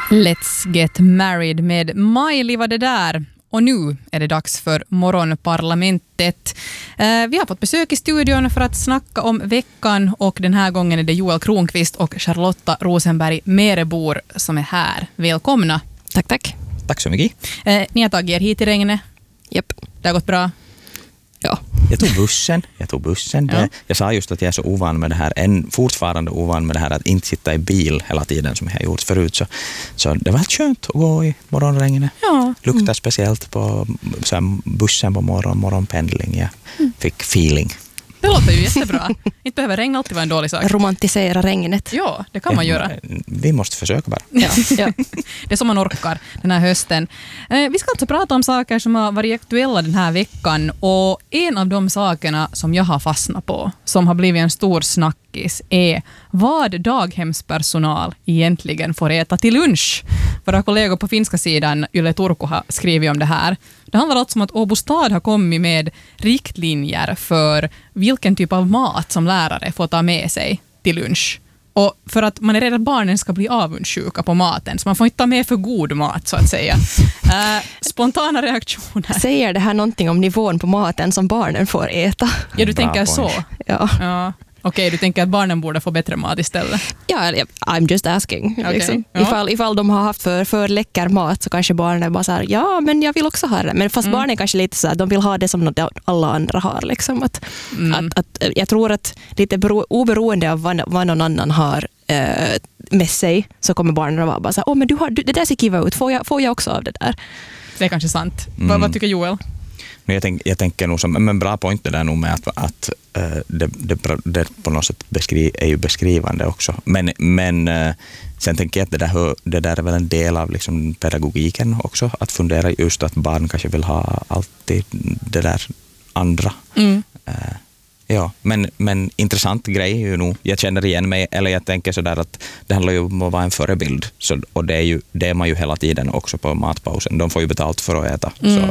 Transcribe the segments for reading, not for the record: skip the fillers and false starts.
Let's get married med Miley var det där. Och nu är det dags för morgonparlamentet. Vi har fått besök i studion för att snacka om veckan och den här gången är det Joel Kronqvist och Charlotta Rosenberg Merebor som är här. Välkomna. Tack, tack. Tack så mycket. Ni har tagit er hit i regnet. Japp. Det har gått bra. Ja. Jag tog bussen. Ja. Jag sa just att jag är så ovan med det här, fortfarande ovan med det här att inte sitta i bil hela tiden som jag har gjort förut. Så det var skönt att gå i morgonregnet. Ja. Luktar speciellt på så här, bussen på morgonpendling. Jag fick feeling. Det låter ju jättebra. Inte behöver regn alltid vara en dålig sak. Romantisera regnet. Ja, det kan man göra. Vi måste försöka bara. Ja. Det är som man orkar den här hösten. Vi ska alltså prata om saker som har varit aktuella den här veckan och en av de sakerna som jag har fastnat på, som har blivit en stor snackis, är vad daghemspersonal egentligen får äta till lunch. Våra kollegor på finska sidan, Yle Turku, har skrivit om det här. Det handlar alltså om att Åbo stad har kommit med riktlinjer för vilken typ av mat som lärare får ta med sig till lunch. Och för att man är rädd att barnen ska bli avundsjuka på maten, så man får inte ta med för god mat så att säga. Spontana reaktioner. Säger det här någonting om nivån på maten som barnen får äta? Ja, du tänker så. Ja. Okej, du tänker att barnen borde få bättre mat istället? Ja, I'm just asking. Okay. Liksom. Ja. Ifall de har haft för läcker mat så kanske barnen bara så här, ja, men jag vill också ha det. Men fast barnen är kanske lite så här, de vill ha det som alla andra har. Liksom. Att jag tror att lite oberoende av vad någon annan har med sig så kommer barnen att vara bara så här, men det där ser kiva ut, får jag också av det där? Det är kanske sant. Vad tycker Joel? Jag tänker nog som en bra point det där nog med att det på något sätt är ju beskrivande också. Men sen tänker jag att det där är väl en del av liksom pedagogiken också. Att fundera just att barn kanske vill ha alltid det där andra. Ja, men intressant grej är ju nog, jag känner igen mig, eller jag tänker sådär att det handlar ju om att vara en förebild. Och det är man ju hela tiden också på matpausen. De får ju betalt för att äta. Så.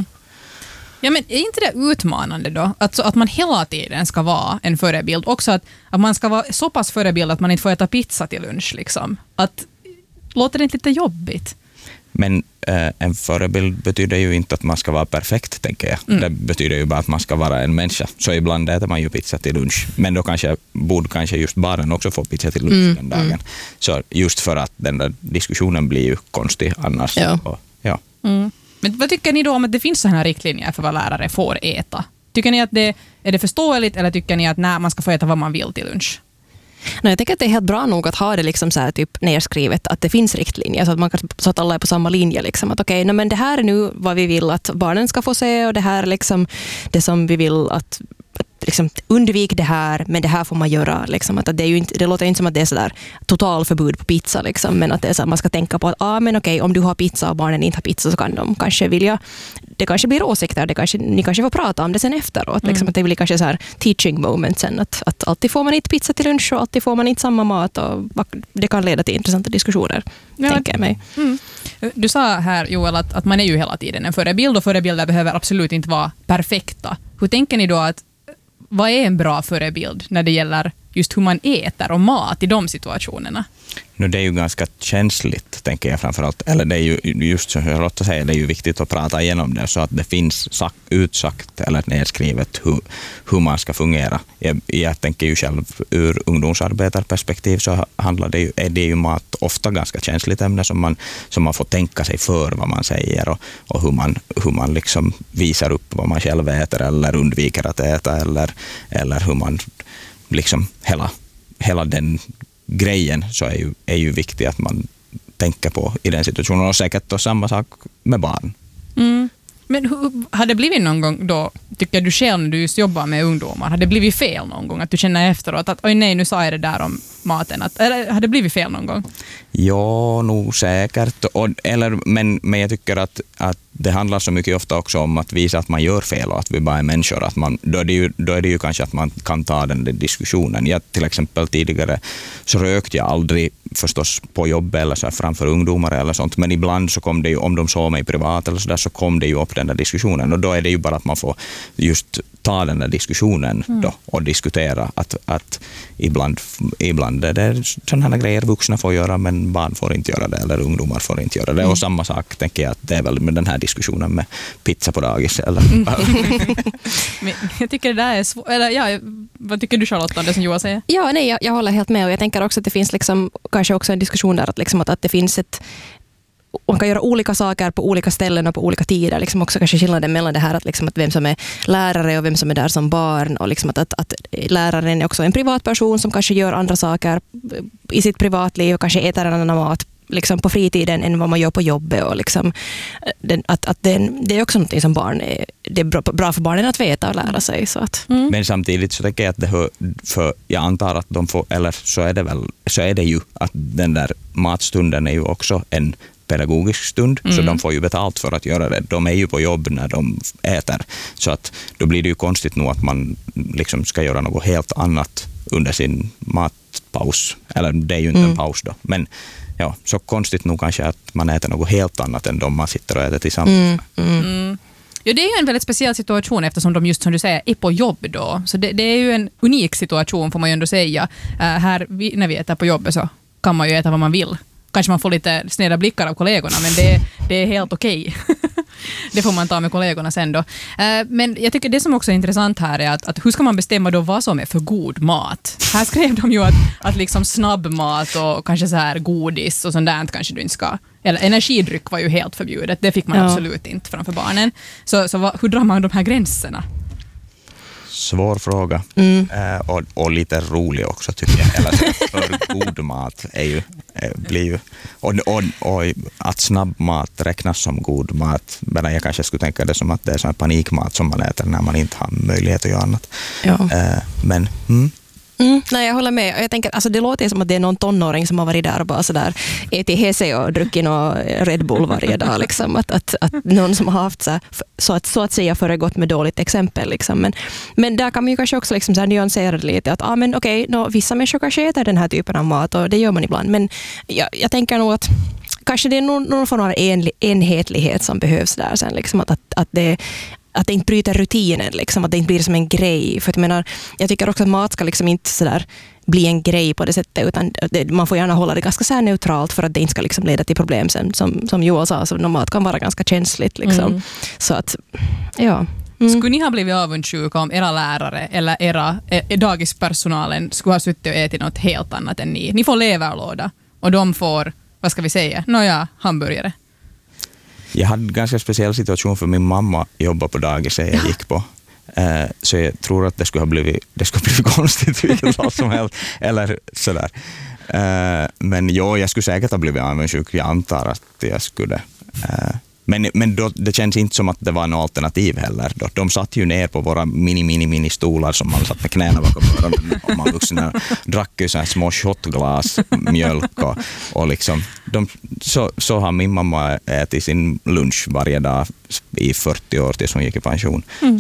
Ja, men är inte det utmanande då? Att man hela tiden ska vara en förebild. Också att man ska vara så pass förebild att man inte får äta pizza till lunch. Liksom. Låter det inte lite jobbigt? Men en förebild betyder ju inte att man ska vara perfekt, tänker jag. Det betyder ju bara att man ska vara en människa. Så ibland äter man ju pizza till lunch. Men då borde kanske just barnen också få pizza till lunch den dagen. Så just för att den där diskussionen blir ju konstig annars. Ja. Men vad tycker ni då om att det finns så här riktlinjer för vad lärare får äta? Tycker ni att är det förståeligt eller tycker ni att man ska få äta vad man vill till lunch? Nej, jag tycker att det är helt bra nog att ha det liksom så här typ nedskrivet att det finns riktlinjer så att alla är på samma linje. Liksom. Att men det här är nu vad vi vill att barnen ska få se och det här är liksom det som vi vill att liksom, undvik det här, men det här får man göra. Liksom. Att det låter inte som att det är sådär totalförbud på pizza, liksom, men att det är så, man ska tänka på att om du har pizza och barnen inte har pizza så kan de kanske vilja, det kanske blir åsikter, ni kanske får prata om det sen efteråt. Liksom, att det blir kanske så här teaching moment sen, att alltid får man inte pizza till lunch och alltid får man inte samma mat och det kan leda till intressanta diskussioner, tänker jag mig. Du sa här, Joel, att man är ju hela tiden en förebild och förebilder behöver absolut inte vara perfekta. Hur tänker ni då att vad är en bra förebild när det gäller just hur man äter och mat i de situationerna? Det är ju ganska känsligt, tänker jag framförallt. Eller det är ju just som Charlotta säger, det är ju viktigt att prata igenom det så att det finns utsagt eller nedskrivet hur man ska fungera. Jag tänker ju själv ur ungdomsarbetarperspektiv så är det ju mat ofta ganska känsligt ämne som man får tänka sig för vad man säger och hur man liksom visar upp vad man själv äter eller undviker att äta eller hur man liksom hela den grejen så är ju viktigt att man tänker på i den situationen och säkert då samma sak med barn. Men har det blivit någon gång då, tycker du själv när du just jobbar med ungdomar, har det blivit fel någon gång att du känner efteråt att oj nej, nu sa jag det där om maten, eller har det blivit fel någon gång? Ja, nog säkert. Men jag tycker att det handlar så mycket ofta också om att visa att man gör fel och att vi bara är människor. Att då är det ju kanske att man kan ta den diskussionen. Jag till exempel tidigare så rökte jag aldrig förstås på jobb eller så här framför ungdomar eller sånt, men ibland så kom det ju, om de såg mig privat eller så där, så kom det ju upp den där diskussionen, och då är det ju bara att man får just ta den där diskussionen då och diskutera att ibland är det sådana här grejer vuxna får göra, men barn får inte göra det, eller ungdomar får inte göra det. Och samma sak tänker jag att det är väl med den här diskussionen med pizza på dagis eller Men jag tycker det där är svårt. Eller ja, vad tycker du, Charlotte, om det som Johan säger? Ja, nej, jag håller helt med, och jag tänker också att det finns liksom, kanske också en diskussion där att, liksom att det finns man kan göra olika saker på olika ställen och på olika tider. Liksom också kanske skillnaden mellan det här att, liksom att vem som är lärare och vem som är där som barn, och liksom att läraren är också en privatperson som kanske gör andra saker i sitt privatliv och kanske äter en annan mat liksom på fritiden än vad man gör på jobbet, och liksom, det är också något som barn det är bra för barnen att veta och lära sig. Så att. Men samtidigt så tänker jag att det hör, för jag antar att de får, eller så är det ju att den där matstunden är ju också en pedagogisk stund, så de får ju betalt för att göra det. De är ju på jobb när de äter, så att då blir det ju konstigt nog att man liksom ska göra något helt annat under sin matpaus, eller det är ju inte en paus då, men ja, så konstigt nog kanske att man äter något helt annat än de man sitter och äter tillsammans. Ja, det är ju en väldigt speciell situation, eftersom de just som du säger är på jobb då. Så det är ju en unik situation, får man ju ändå säga. Här när vi äter på jobbet så kan man ju äta vad man vill. Kanske man får lite sneda blickar av kollegorna, men det är helt okej. Det får man ta med kollegorna sen då. Men jag tycker det som också är intressant här är att hur ska man bestämma då vad som är för god mat? Här skrev de ju att liksom snabbmat och kanske så här godis och sånt där kanske du inte ska. Eller energidryck var ju helt förbjudet. Det fick man absolut inte framför barnen. Så hur drar man de här gränserna? Svår fråga. Och lite rolig också tycker jag. Eller för god mat blir ju... Och att snabbmat räknas som god mat. Men jag kanske skulle tänka det som att det är sån panikmat som man äter när man inte har möjlighet att göra annat. Ja. Men... Nej, jag håller med. Jag tänker, alltså det låter som att det är någon tonåring som har varit där och bara sådär ätit hese och druckit någon Red Bull varje dag. Liksom. Att någon som har haft så att säga föregått med dåligt exempel. Liksom. Men där kan man ju kanske också liksom så här nyansera det lite. Att men okej, vissa människor kanske äter den här typen av mat, och det gör man ibland. Men jag tänker nog att kanske det är någon form av enhetlighet som behövs där sen. Liksom, att det inte bryter rutinen, liksom, att det inte blir som en grej. För jag tycker också att mat ska liksom inte så där bli en grej på det sättet, utan man får gärna hålla det ganska så här neutralt för att det inte ska liksom leda till problem sen. Som Joel sa, så mat kan vara ganska känsligt. Liksom. Så att, ja. Skulle ni ha blivit avundsjuka om era lärare eller era dagispersonalen skulle ha suttit och ätit något helt annat än ni? Ni får leverlåda och de får, vad ska vi säga, hamburgare. Jag hade en ganska speciell situation, för min mamma jobbade på dagis jag gick på. Så jag tror att det skulle blivit konstigt vilket vad som helst. Eller sådär. Men jag skulle säkert ha blivit avundsjuk. Jag antar att jag skulle. Men då, det känns inte som att det var en alternativ heller. Då. De satt ju ner på våra mini stolar som man satt med knäna bakom öronen, och man vuxna drack ju så här små shotglas mjölk och liksom, så har min mamma ätit sin lunch varje dag i 40 år tills hon gick i pension.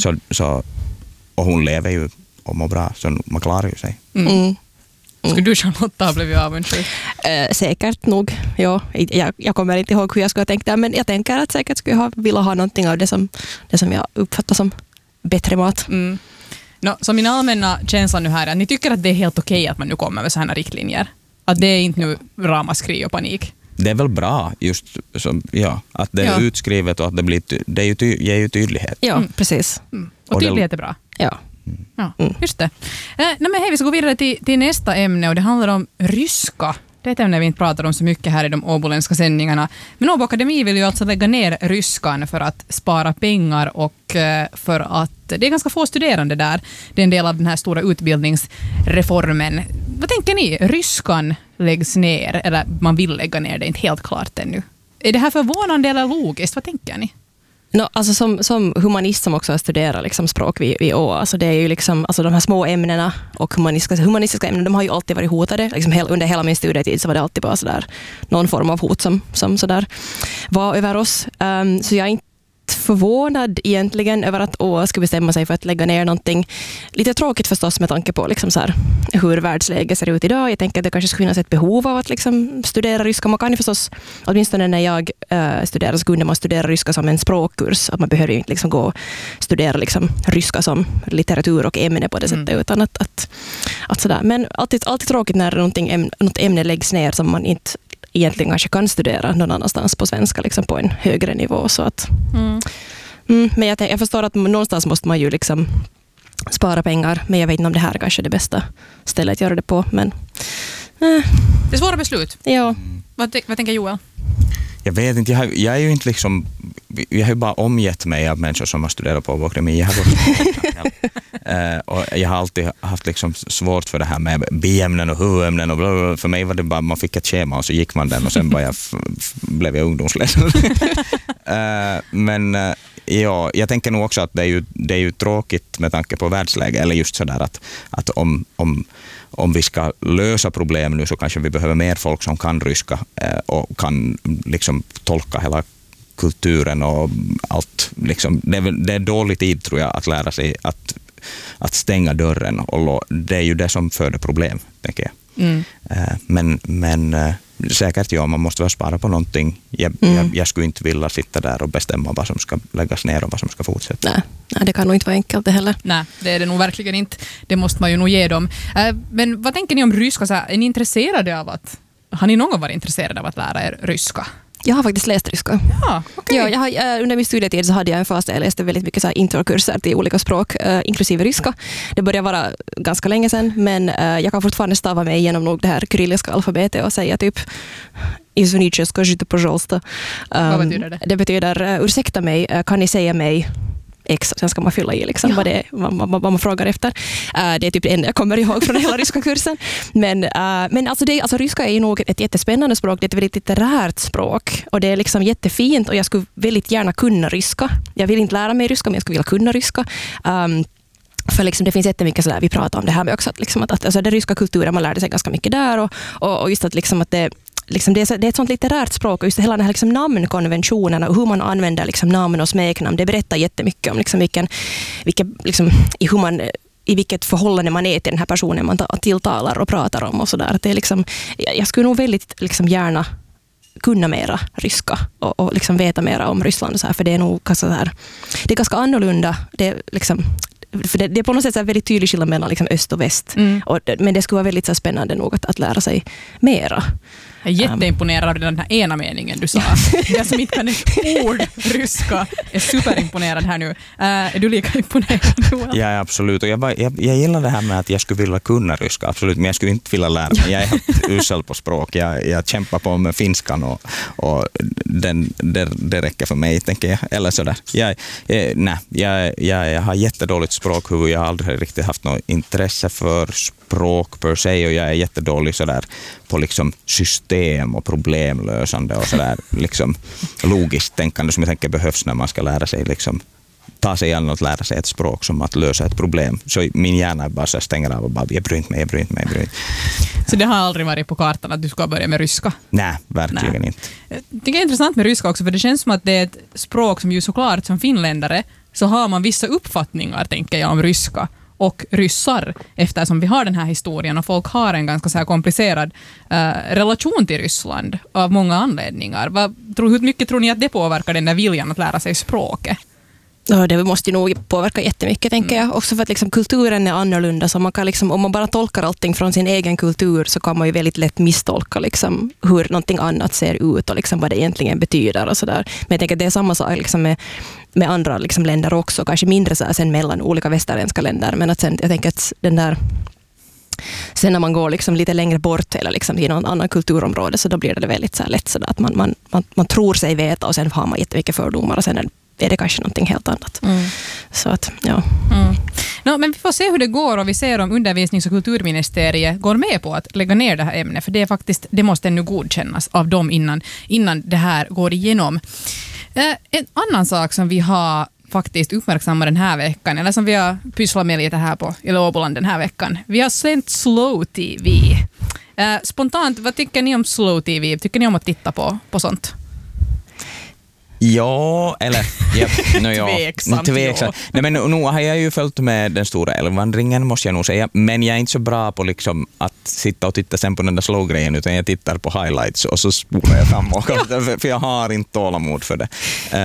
Och hon lever ju och mår bra, så man klarar ju sig. Skulle du, Charlotte, ha blivit avundsjuk? Säkert nog. Ja, jag kommer inte ihåg hur jag skulle ha tänkt där, men jag tänker att säkert skulle jag vilja ha någonting av det som jag uppfattar som bättre mat. Så min allmänna känsla nu här är att ni tycker att det är helt okej att man nu kommer med sådana riktlinjer? Att det är inte nu ramaskri och panik? Det är väl bra just som, att det är utskrivet och att det ger ju tydlighet. Ja, precis. Och tydlighet är bra. Ja. Just det. Men hej, vi ska gå vidare till nästa ämne, och det handlar om ryska. Det är ett ämne vi inte pratar om så mycket här i de åboländska sändningarna. Men Åbo Akademi vill ju alltså lägga ner ryskan för att spara pengar, och för att det är ganska få studerande där. Det är en del av den här stora utbildningsreformen. Vad tänker ni? Ryskan läggs ner, eller man vill lägga ner, det är inte helt klart ännu. Är det här förvånande eller logiskt? Vad tänker ni? Alltså som humanist som också studerar liksom språk vid Å, alltså det är ju liksom, alltså de här små ämnena och humanistiska ämnen, de har ju alltid varit hotade. Liksom under hela min studietid så var det alltid bara sådär, någon form av hot som sådär var över oss. Så jag förvånad egentligen över att ÅA ska bestämma sig för att lägga ner någonting. Lite tråkigt förstås med tanke på liksom så här, hur världsläget ser ut idag. Jag tänker att det kanske skulle finnas ett behov av att liksom studera ryska. Man kan ju förstås, åtminstone när jag studerade så kunde man studera ryska som en språkkurs. Att man behöver ju inte liksom gå och studera liksom ryska som litteratur och ämne på det sättet. Utan att sådär. Men alltid tråkigt när något ämne läggs ner som man inte egentligen kanske kan studera någon annanstans på svenska liksom på en högre nivå. Så att, men jag förstår att någonstans måste man ju liksom spara pengar, men jag vet inte om det här är kanske det bästa stället att göra det på. Men, Det är svåra beslut. Ja. Vad tänker Joel? Jag vet inte, jag är ju inte liksom, jag har ju bara omgett mig av människor som har studerat på vår akademi. Och jag har alltid haft liksom svårt för det här med biämnen och huvudämnen och blablabla. För mig var det bara, man fick ett schema och så gick man den och sen bara blev jag ungdomsledare. Men ja, jag tänker nog också att det är ju tråkigt med tanke på världsläge, eller just sådär att om vi ska lösa problem nu så kanske vi behöver mer folk som kan ryska och kan liksom tolka hela kulturen och allt. Liksom, det är dålig tid tror jag att lära sig att stänga dörren, och det är ju det som föder problem, tänker jag. Men säkert man måste väl spara på någonting. Jag skulle inte vilja sitta där och bestämma vad som ska läggas ner och vad som ska fortsätta. Nej, det kan nog inte vara enkelt det heller. Nej, det är det nog verkligen inte. Det måste man ju nog ge dem. Men vad tänker ni om ryska? Är ni intresserade av har ni någon gång varit intresserade av att lära er ryska? Jag har faktiskt läst ryska. Ja, okay. Ja, under min studietid så hade jag en fas där jag läste väldigt mycket så här introkurser till olika språk, inklusive ryska. Det började vara ganska länge sedan, men jag kan fortfarande stava mig igenom nog det här kyrilliska alfabetet och säga typ извините, скажите, пожалуйста. Vad betyder det? Det betyder ursäkta mig, kan ni säga mig X, sen ska man fylla i liksom vad man frågar efter. Det är typ det enda jag kommer ihåg från hela ryska kursen. Men alltså ryska är ju nog ett jättespännande språk. Det är ett väldigt litterärt språk och det är liksom jättefint, och jag skulle väldigt gärna kunna ryska. Jag vill inte lära mig ryska, men jag skulle vilja kunna ryska. För liksom, det finns jättemycket sådär, vi pratar om det här med också, att alltså, den ryska kulturen, man lärde sig ganska mycket där, och just att liksom att det är ett sånt litterärt språk, och just hela den här liksom namnkonventionen och hur man använder liksom namn och smeknamn, det berättar jättemycket om liksom i vilket förhållande man är till den här personen man tilltalar och pratar om och sådär. Det är liksom, jag skulle nog väldigt liksom gärna kunna mera ryska och liksom veta mera om Ryssland och så här, för det är nog ganska så här, det är ganska annorlunda. Det är liksom, för det är på något sätt så väldigt tydlig skillnad mellan liksom öst och väst. Men det skulle vara väldigt så spännande nog att lära sig mera. Jag är jätteimponerad av den här ena meningen du sa. Jag som inte kan ett ord ryska är superimponerad här nu. Är du lika imponerad? Ja, absolut. Och jag gillar det här med att jag skulle vilja kunna ryska, absolut. Men jag skulle inte vilja lära mig. Jag är helt usel på språk. Jag kämpar på med finskan och det räcker för mig, tänker jag. Eller sådär. Jag har jättedåligt språkhuvud. Jag har aldrig riktigt haft något intresse för språk per se, och jag är jättedålig sådär på liksom system och problemlösande och sådär liksom logiskt tänkande som jag tänker behövs när man ska lära sig liksom ta sig an och lära sig ett språk som att lösa ett problem. Så min hjärna bara så stänger av och bara jag bryr inte mig. Så det har aldrig varit på kartan att du ska börja med ryska? Nej, verkligen inte. Jag tycker det är intressant med ryska också, för det känns som att det är ett språk som ju såklart som finländare så har man vissa uppfattningar, tänker jag, om ryska och ryssar, eftersom vi har den här historien och folk har en ganska så här komplicerad relation till Ryssland av många anledningar. Hur mycket tror ni att det påverkar den där viljan att lära sig språket? Ja, det måste ju nog påverka jättemycket, tänker jag. Också för att liksom, kulturen är annorlunda. Så man kan liksom, om man bara tolkar allting från sin egen kultur så kan man ju väldigt lätt misstolka liksom, hur någonting annat ser ut och liksom, vad det egentligen betyder. Och så där. Men jag tänker att det är samma sak liksom, med andra liksom, länder också. Kanske mindre så här, sen mellan olika västerländska länder. Men att sen, jag tänker att den där... Sen när man går liksom lite längre bort eller liksom i någon annan kulturområde så då blir det väldigt så här lätt så att man tror sig veta och sen har man jättemycket fördomar och sen är det kanske någonting helt annat. Så att, ja. No, men vi får se hur det går och vi ser om undervisnings- och kulturministeriet går med på att lägga ner det här ämnet, för det är faktiskt, det måste ännu godkännas av dem innan det här går igenom. En annan sak som vi har faktiskt uppmärksammat den här veckan, eller som vi har pysslat med lite här i Åboland den här veckan. Vi har sänt Slow TV. Spontant, vad tycker ni om Slow TV? Tycker ni om att titta på sånt? Ja, eller... Ja, Tveksamt. Nej, men nu har jag ju följt med den stora älgvandringen, måste jag nog säga. Men jag är inte så bra på liksom att sitta och titta sen på den där slow-grejen, utan jag tittar på highlights och så spolar jag fram och för jag har inte tålamod för det.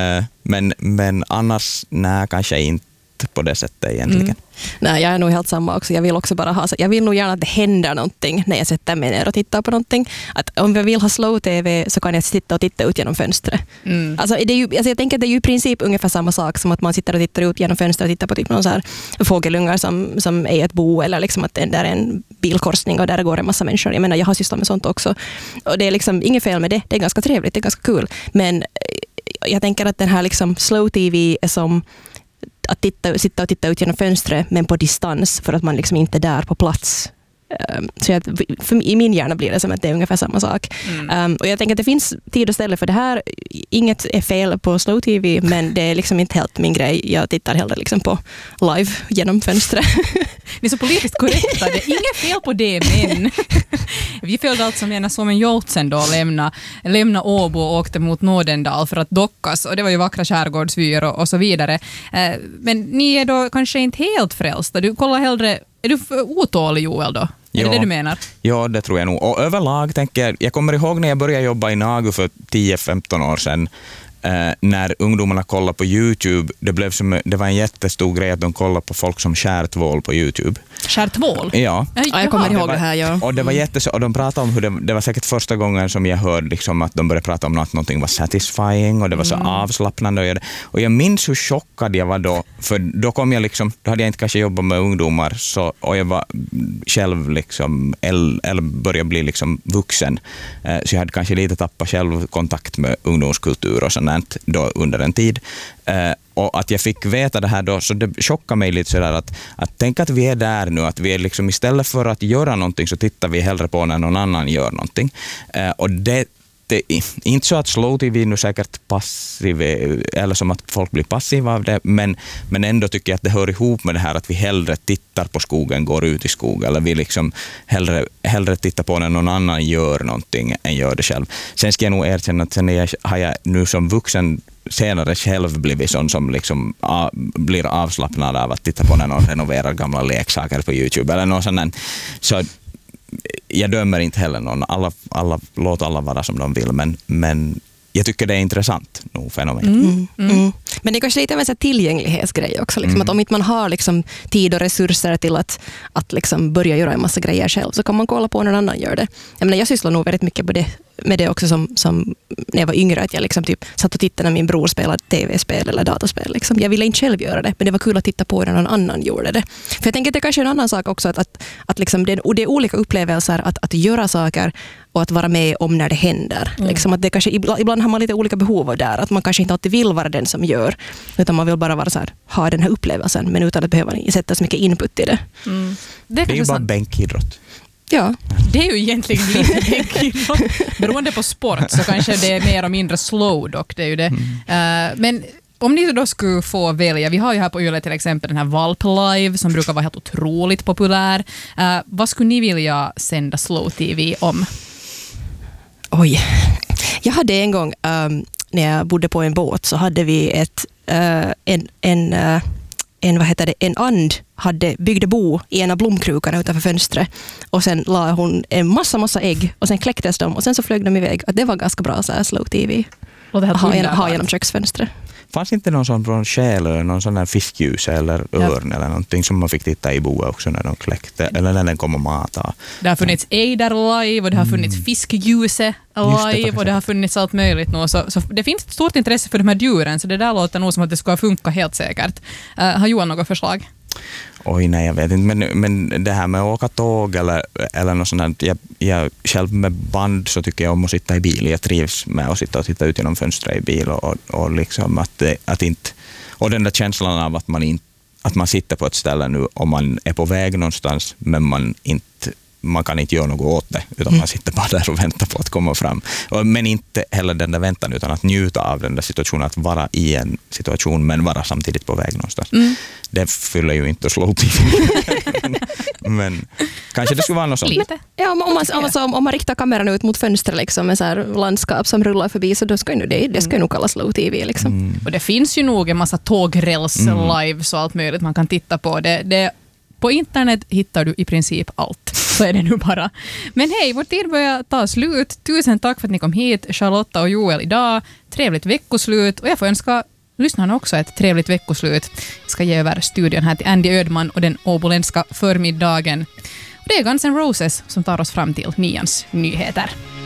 Men annars, nej, kanske inte på det sättet egentligen. Nej, jag är nog helt samma också. Jag vill också bara ha, jag vill nog gärna att det händer någonting när jag sätter mig ner och tittar på någonting. Att om jag vill ha slow-tv så kan jag sitta och titta ut genom fönstret. Alltså, det är ju, jag tänker att det är ju i princip ungefär samma sak som att man sitter och tittar ut genom fönstret och tittar på typ någon så här fågelungar som är ett bo, eller liksom att det där är en bilkorsning och där går en massa människor. Jag menar, jag har sysslat med sånt också. Och det är liksom inget fel med det. Det är ganska trevligt, det är ganska kul. Men jag tänker att den här liksom slow-tv är som att sitta och titta ut genom fönstret men på distans för att man liksom inte är där på plats. Så i min hjärna blir det som att det är ungefär samma sak. Och jag tänker att det finns tid och ställe för det här. Inget är fel på slow-tv, men det är liksom inte helt min grej. Jag tittar hellre liksom på live genom fönstret. Vi är så politiskt korrekta. Det är inget fel på det, men vi följde alltså med som en Joltsen då lämna Åbo och åkte mot Nådendal för att dockas, och det var ju vackra skärgårdsvyr och så vidare. Men ni är då kanske inte helt frälsta. Du kollar hellre. Är du otålig, Joel, då? Är det du menar? Ja, det tror jag nog. Och överlag tänker jag kommer ihåg när jag började jobba i Nagu för 10-15 år sedan, när ungdomarna kollade på YouTube, det var en jättestor grej att de kollade på folk som skär tvål på YouTube. Skär tvål? Ja. Jag kommer ihåg det här, ja. Och det var och de pratade om hur det var säkert första gången som jag hörde liksom att de började prata om att någonting var satisfying och det var så avslappnande. Och jag minns hur chockad jag var då, för då kom jag liksom, då hade jag inte kanske jobbat med ungdomar och jag var själv liksom, eller började bli liksom vuxen. Så jag hade kanske lite tappat själv kontakt med ungdomskultur och sånt då under en tid. Och att jag fick veta det här då, så det chockade mig lite sådär att tänka att vi är där nu, att vi är liksom istället för att göra någonting så tittar vi hellre på när någon annan gör någonting. Och det är inte så att slow-tv nu säkert passiv, eller som att folk blir passiva av det, men ändå tycker jag att det hör ihop med det här att vi hellre tittar på skogen, går ut i skogen, eller vi liksom hellre tittar på när någon annan gör någonting än gör det själv. Sen ska jag nog erkänna att sen har jag nu som vuxen senare själv blivit sån som liksom blir avslappnad av att titta på när någon renoverar gamla leksaker på YouTube eller något sånt. Så jag dömer inte heller någon. Låt alla vara som de vill, men jag tycker det är intressant nog fenomen. Men det är kanske lite av en tillgänglighetsgrej också. Liksom, att om inte man har liksom tid och resurser till att liksom börja göra en massa grejer själv, så kan man kolla på när någon annan gör det. Jag sysslar nog väldigt mycket med det också som när jag var yngre, att jag liksom typ satt och tittade när min bror spelade tv-spel eller dataspel. Liksom. Jag ville inte själv göra det, men det var kul att titta på när någon annan gjorde det. För jag tänker att det är kanske en annan sak också, att liksom det är olika upplevelser att göra saker och att vara med om när det händer. Liksom att det kanske, ibland har man lite olika behov där, att man kanske inte alltid vill vara den som gör, utan man vill bara vara så här, ha den här upplevelsen, men utan att behöva sätta så mycket input i det. Det är ju bara bänkidrott. Ja. Det är ju egentligen lite bänkidrott. Beroende på sport så kanske det är mer och mindre slow dock, det är ju det. Men om ni då skulle få välja, vi har ju här på Yle till exempel den här Valp Live som brukar vara helt otroligt populär. Vad skulle ni vilja sända slow-tv om? Oj, jag hade en gång när jag bodde på en båt, så hade vi en and byggde bo i en av blomkrukarna utanför fönstret, och sen la hon en massa ägg och sen kläcktes de och sen så flög de iväg. Att det var ganska bra så här slow-tv. Ha genom köksfönstret. Fanns inte någon sån från Själ eller någon sån där fiskljus eller örn eller någonting som man fick titta i boet också när de kläckte eller när den kom och mata? Det har funnits Eidar live och det har funnits fiskljuset live och det har funnits allt möjligt nu. Så det finns ett stort intresse för de här djuren, så det där låter nog som att det ska funka helt säkert. Har Johan något förslag? Oj, nej, jag vet inte. Men det här med att åka tåg eller något sånt här, jag själv med band så tycker jag om att sitta i bil. Jag trivs med att sitta och titta ut genom fönstret i bil och liksom att inte, och den där känslan av att man sitter på ett ställe nu och man är på väg någonstans, men man inte man kan inte göra något åt det, utan man sitter bara där och väntar på att komma fram. Men inte heller den där väntan, utan att njuta av den där situationen, att vara i en situation men vara samtidigt på väg någonstans. Det fyller ju inte slow TV. Men kanske det skulle vara något sånt. Lite. Ja, om man riktar kameran ut mot fönstret liksom, med så här landskap som rullar förbi, så då ska ju det ska ju nog kallas slow TV. Liksom. Och det finns ju nog en massa tågräls lives och allt möjligt man kan titta på. På internet hittar du i princip allt. Så är det nu bara. Men hej, vår tid börjar ta slut. Tusen tack för att ni kom hit, Charlotta och Joel, idag. Trevligt veckoslut. Och jag får önska lyssnarna också ett trevligt veckoslut. Jag ska ge över studion här till Andy Ödman och den åboländska förmiddagen. Och det är Guns N' Roses som tar oss fram till 9:s nyheter.